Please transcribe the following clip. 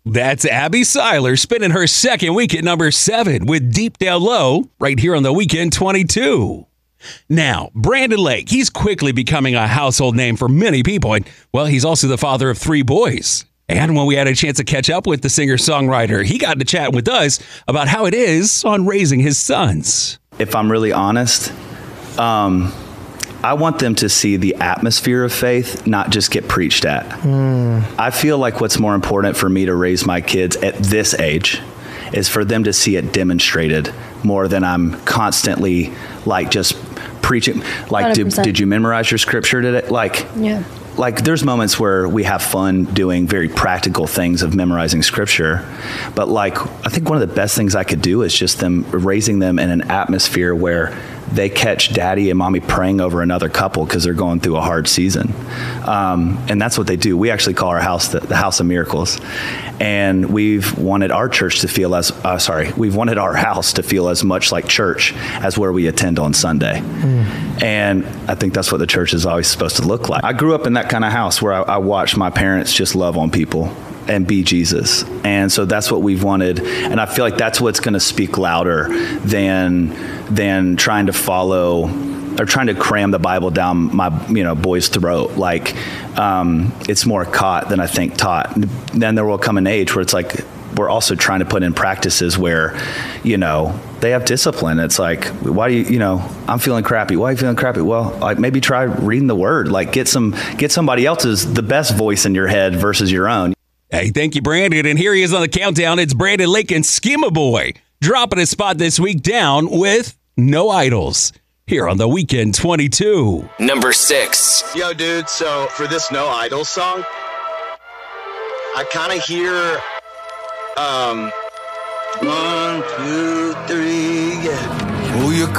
That's Abby Seiler spending her second week at number 7 with Deep Down Low right here on the Weekend 22. Now, Brandon Lake, he's quickly becoming a household name for many people. And, well, he's also the father of 3 boys. And when we had a chance to catch up with the singer-songwriter, he got to chat with us about how it is on raising his sons. If I'm really honest, I want them to see the atmosphere of faith, not just get preached at. I feel like what's more important for me to raise my kids at this age is for them to see it demonstrated more than I'm constantly like just preaching. Like, did you memorize your scripture today? Like there's moments where we have fun doing very practical things of memorizing scripture. But like, I think one of the best things I could do is just raising them in an atmosphere where they catch daddy and mommy praying over another couple because they're going through a hard season. And that's what they do. We actually call our house the House of Miracles. And we've wanted our church to feel we've wanted our house to feel as much like church as where we attend on Sunday. And I think that's what the church is always supposed to look like. I grew up in that kind of house where I watched my parents just love on people and be Jesus. And so that's what we've wanted. And I feel like that's what's going to speak louder than trying to follow or trying to cram the Bible down my boy's throat. Like it's more caught than I think taught. Then there will come an age where it's like we're also trying to put in practices where they have discipline. It's like, why do you I'm feeling crappy. Why are you feeling crappy? Well, like maybe try reading the word. Like get somebody else's the best voice in your head versus your own. Hey, thank you, Brandon. And here he is on the countdown. It's Brandon Lake and Schema Boy dropping his spot this week down with No Idols here on the Weekend 22. Number 6. Yo, dude, so for this No Idols song, I kind of hear 1, 2,